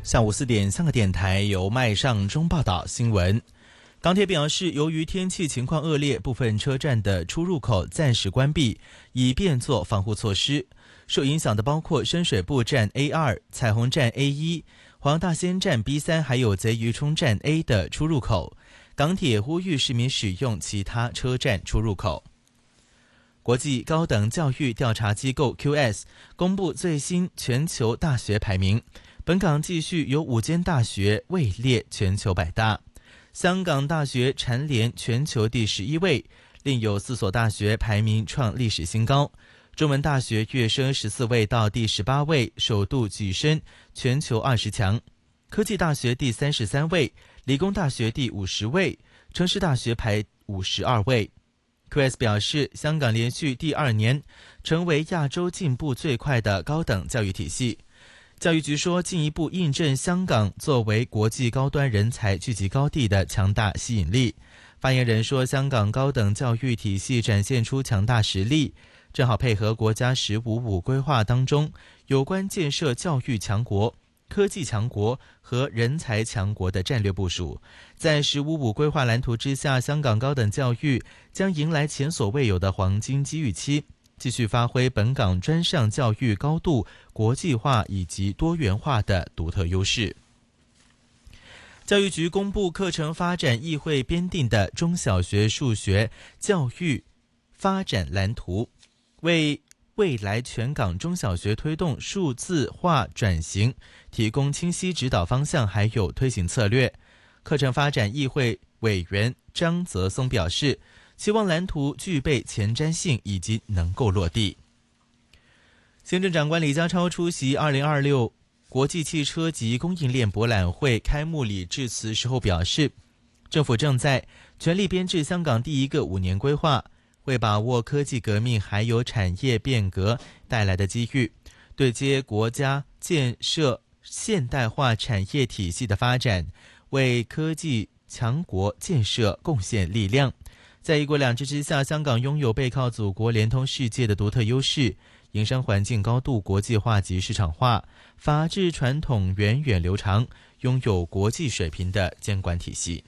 下午4点，香港电台由麦尚中报道新闻。港铁表示，由于天气情况恶劣，部分车站的出入口暂时关闭，以便做防护措施。受影响的包括深水埗站 A2、彩虹站 A1、黄大仙站 B3， 还有贼鱼涌站 A 的出入口。港铁呼吁市民使用其他车站出入口。国际高等教育调查机构 QS 公布最新全球大学排名，本港继续有5间大学位列全球100大，香港大学蝉联全球第11位，另有4所大学排名创历史新高。中文大学跃升14位到第18位，首度跻身全球20强。科技大学第33位，理工大学第50位，城市大学排52位。QS 表示，香港连续第2年成为亚洲进步最快的高等教育体系。教育局说，进一步印证香港作为国际高端人才聚集高地的强大吸引力。发言人说，香港高等教育体系展现出强大实力，正好配合国家“15+5”规划当中有关建设教育强国、科技强国和人才强国的战略部署。在“15+5”规划蓝图之下，香港高等教育将迎来前所未有的黄金机遇期，继续发挥本港专上教育高度国际化以及多元化的独特优势。教育局公布课程发展议会编定的中小学数学教育发展蓝图，为未来全港中小学推动数字化转型提供清晰指导方向还有推行策略。课程发展议会委员张泽松表示，希望蓝图具备前瞻性以及能够落地。行政长官李家超出席2026国际汽车及供应链博览会开幕礼致辞时候表示，政府正在全力编制香港第一个5年规划，会把握科技革命还有产业变革带来的机遇，对接国家建设现代化产业体系的发展，为科技强国建设贡献力量。在一国两制之下，香港拥有背靠祖国连通世界的独特优势，营商环境高度国际化及市场化，法治传统源远流长，拥有国际水平的监管体系。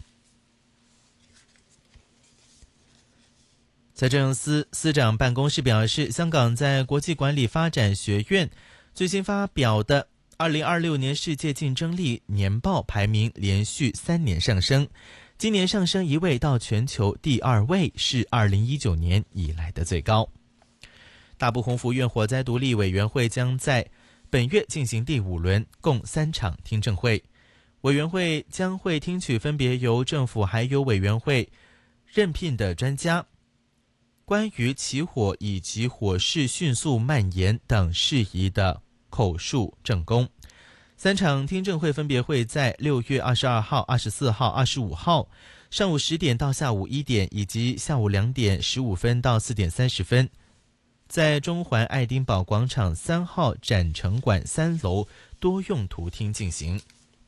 财政司司长办公室表示，香港在国际管理发展学院最新发表的2026年世界竞争力年报排名连续3年上升，今年上升1位到全球第2位，是2019年以来的最高。大埔洪福苑火灾独立委员会将在本月进行第5轮，共3场听证会。委员会将会听取分别由政府还有委员会任聘的专家，关于起火以及火势迅速蔓延等事宜的口述证供。3场听证会分别会在6月22号、24号、25号上午10点到下午1点，以及下午2点15分到4点30分，在中环爱丁堡广场3号展城馆3楼多用途厅进行。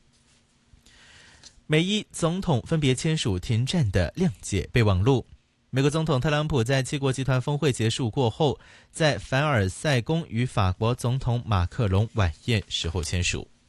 美伊总统分别签署停战的谅解备忘录。美国总统特朗普在7国集团峰会结束过后，在凡尔赛宫与法国总统马克龙晚宴时候签署。